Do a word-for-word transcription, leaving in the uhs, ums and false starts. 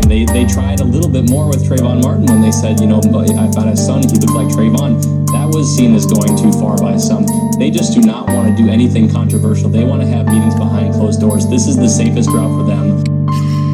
They they tried a little bit more with Trayvon Martin when they said, you know, I found his son, he looked like Trayvon. That was seen as going too far by some. They just do not want to do anything controversial. They want to have meetings behind closed doors. This is the safest route for them.